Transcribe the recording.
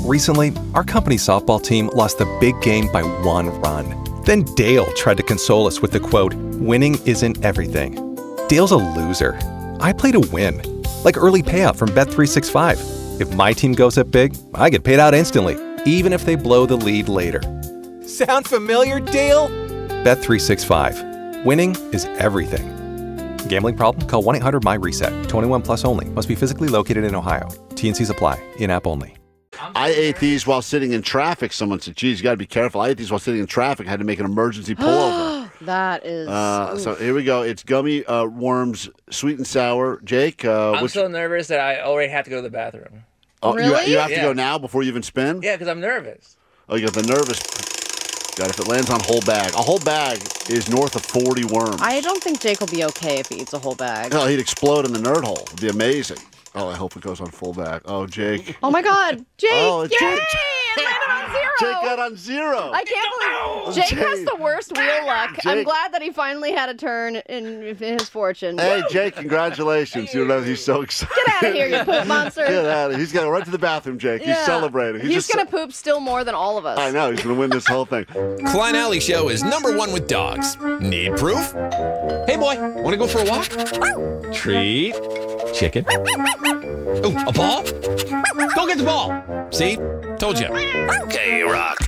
Recently, our company's softball team lost the big game by 1 run. Then Dale tried to console us with the quote, "Winning isn't everything." Dale's a loser. I play to win, like early payout from Bet365. If my team goes up big, I get paid out instantly, even if they blow the lead later. Sound familiar, Dale? Bet365. Winning is everything. Gambling problem? Call 1-800-MY-RESET. 21 plus only. Must be physically located in Ohio. T&Cs apply. In-app only. I ate these while sitting in traffic. Someone said, geez, you got to be careful. I ate these while sitting in traffic. I had to make an emergency pullover. That is... So here we go. It's gummy worms, sweet and sour. Jake? I'm so nervous that I already have to go to the bathroom. Oh, Really? You have to go now before you even spin? Yeah, because I'm nervous. Oh, you got the nervous... God, if it lands on whole bag. A whole bag is north of 40 worms. I don't think Jake will be okay if he eats a whole bag. Hell, he'd explode in the nerd hole. It'd be amazing. Oh, I hope it goes on full bag. Oh, Jake. Oh my God, Jake! Oh, it's Yay! Jake. It landed on 0. Jake got on 0. I can't believe Jake has the worst wheel luck. I'm Jake. glad that he finally had a turn in his fortune. Hey, Jake, congratulations. You know, he's so excited. Get out of here, you poop monster. Get out of here. He's going right to the bathroom, Jake. He's Yeah. celebrating. He's going to poop still more than all of us. I know. He's going to win this whole thing. Klein Alley Show is #1 with dogs. Need proof? Hey, boy, want to go for a walk? Treat. Chicken. Oh, a ball? Go get the ball. See? Told you. K-Rock.